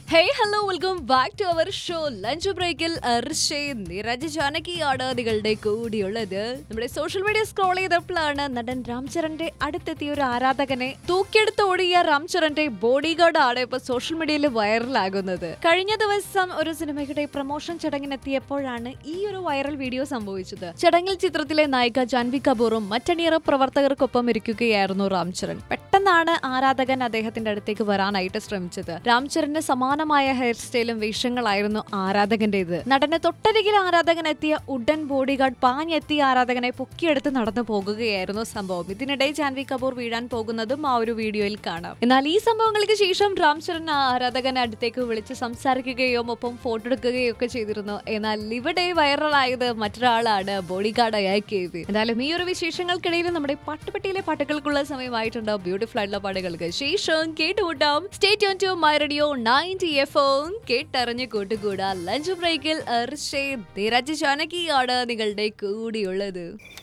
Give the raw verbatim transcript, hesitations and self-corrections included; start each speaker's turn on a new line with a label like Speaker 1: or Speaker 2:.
Speaker 1: Hey hello welcome back to our show lunch ബ്രേക്കിൽ നിരജ് ജാനകിയാണ് നിങ്ങളുടെ കൂടിയുള്ളത്. നമ്മുടെ സോഷ്യൽ മീഡിയ സ്ക്രോൾ ചെയ്തപ്പോഴാണ് നടൻ രാംചരന്റെ അടുത്തെത്തിയ ഒരു ആരാധകനെ തൂക്കിയെടുത്ത് ഓടിയ രാംചരന്റെ ബോഡി ഗാർഡ് ആണ് ഇപ്പൊ സോഷ്യൽ മീഡിയയിൽ വൈറലാകുന്നത്. കഴിഞ്ഞ ദിവസം ഒരു സിനിമയുടെ പ്രൊമോഷൻ ചടങ്ങിനെത്തിയപ്പോഴാണ് ഈ ഒരു വൈറൽ വീഡിയോ സംഭവിച്ചത്. ചടങ്ങിൽ ചിത്രത്തിലെ നായിക ജാൻവി കപൂറും മറ്റണിയറ പ്രവർത്തകർക്കൊപ്പം ഇരിക്കുകയായിരുന്നു രാംചരൻ. പെട്ടെന്നാണ് ആരാധകൻ അദ്ദേഹത്തിന്റെ അടുത്തേക്ക് വരാനായിട്ട് ശ്രമിച്ചത്. രാംചരന് സമാന ഹെയർ സ്റ്റൈലും വേഷങ്ങളായിരുന്നു ആരാധകന്റേത്. നടന് തൊട്ടരികിൽ ആരാധകൻ എത്തിയ ഉടൻ ബോഡി ഗാർഡ് പാഞ്ഞെത്തി ആരാധകനെ പൊക്കിയെടുത്ത് നടന്നു പോകുകയായിരുന്നു സംഭവം. ഇതിനിടെ ജാൻവി കപൂർ വീഴാൻ പോകുന്നതും ആ ഒരു വീഡിയോയിൽ കാണാം. എന്നാൽ ഈ സംഭവങ്ങൾക്ക് ശേഷം രാംചരൻ ആരാധകനെ അടുത്തേക്ക് വിളിച്ച് സംസാരിക്കുകയോ ഒപ്പം ഫോട്ടോ എടുക്കുകയോ ഒക്കെ ചെയ്തിരുന്നു. എന്നാൽ ഇവിടെ വൈറലായത് മറ്റൊരാളാണ്, ബോഡി ഗാർഡായ കെ വി. എന്തായാലും ഈ ഒരു വിശേഷങ്ങൾക്കിടയിൽ നമ്മുടെ പാട്ടുപെട്ടിയിലെ പാട്ടുകൾക്കുള്ള സമയമായിട്ടുണ്ട്. ബ്യൂട്ടിഫുൾ ആയിട്ടുള്ള പാട്ടുകൾക്ക് ശേഷം കേട്ടുമുട്ടാം. Stay tune to my radio ninety F M. കേട്ടറിഞ്ഞ് കൂട്ടുകൂടാ ലഞ്ച് ബ്രേക്കിൽ നിരജ് ജാനകിയാണ് നിങ്ങളുടെ കൂടിയുള്ളത്.